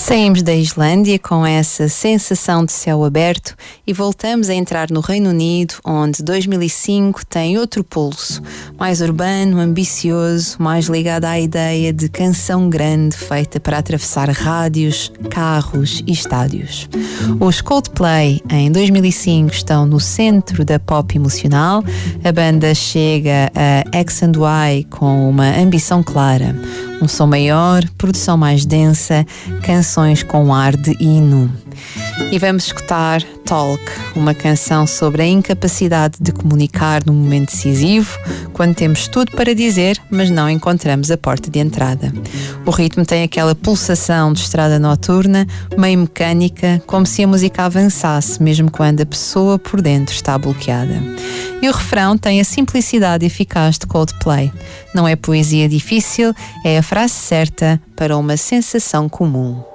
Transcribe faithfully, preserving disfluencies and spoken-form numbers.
Saímos da Islândia com essa sensação de céu aberto e voltamos a entrar no Reino Unido, onde dois mil e cinco tem outro pulso, mais urbano, ambicioso, mais ligado à ideia de canção grande feita para atravessar rádios, carros e estádios. Os Coldplay, em dois mil e cinco, estão no centro da pop emocional. A banda chega a X and Y com uma ambição clara. Um som maior, produção mais densa, canções com ar de hino. E vamos escutar Talk, uma canção sobre a incapacidade de comunicar num momento decisivo, quando temos tudo para dizer, mas não encontramos a porta de entrada. O ritmo tem aquela pulsação de estrada noturna, meio mecânica, como se a música avançasse, mesmo quando a pessoa por dentro está bloqueada. E o refrão tem a simplicidade eficaz de Coldplay. Não é poesia difícil, é a frase certa para uma sensação comum.